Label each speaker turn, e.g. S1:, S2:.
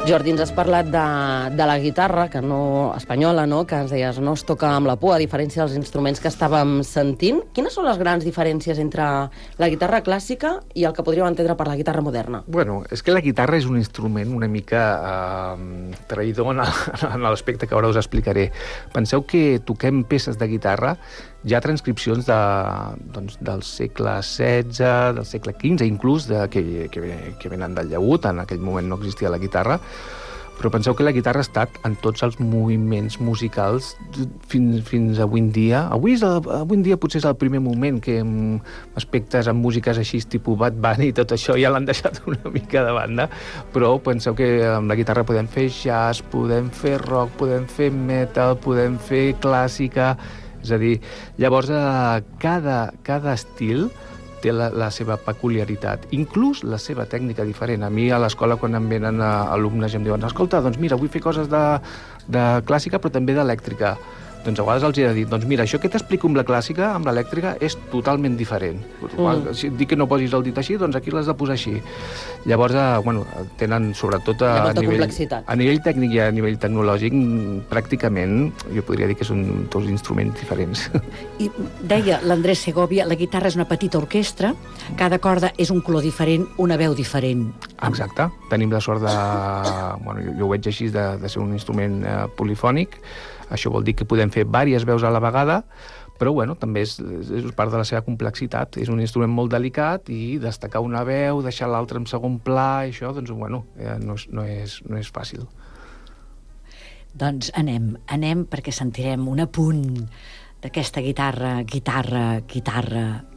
S1: Jordi, ens has parlat de la guitarra, que no espanyola, no? Que ens deies, no es toca amb la por, a diferència dels instruments que estàvem sentint. Quines són les grans diferències entre la guitarra clàssica i el que podríem entendre per la guitarra moderna?
S2: Bueno, és que la guitarra és un instrument una mica traïdor en l'aspecte que ara us explicaré. Penseu que toquem peces de guitarra, hi ha transcripcions del segle XVI, del segle XV, inclús que venen del llaüt. En aquell moment no existia la guitarra, però penseu que la guitarra ha estat en tots els moviments musicals fins avui en dia. Avui en dia potser és el primer moment que aspectes amb músiques així tipus Bad Bunny i tot això ja l'han deixat una mica de banda, però penseu que amb la guitarra podem fer jazz, podem fer rock, podem fer metal, podem fer clàssica. És a dir, llavors cada estil té la seva peculiaritat, inclús la seva tècnica diferent. A mi a l'escola, quan em venen alumnes i em diuen escolta, doncs mira, vull fer coses de clàssica però també d'elèctrica. Doncs a vegades els he de dir, doncs mira, això que t'explico amb la clàssica, amb l'elèctrica, és totalment diferent. Si et dic que no posis el dit així, doncs aquí l'has de posar així. Llavors, tenen sobretot a nivell tècnic i a nivell tecnològic, pràcticament, jo podria dir que són dos instruments diferents.
S3: I deia l'Andrés Segovia, la guitarra és una petita orquestra, cada corda és un color diferent, una veu diferent.
S2: Exacte. Tenim la sort de... Bueno, jo ho veig així, de ser un instrument polifònic. Això vol dir que podem fer diverses veus a la vegada, però bueno, també és part de la seva complexitat. És un instrument molt delicat i destacar una veu, deixar l'altra en segon pla, i això, doncs, bueno, no és fàcil.
S3: Doncs anem perquè sentirem un apunt d'aquesta guitarra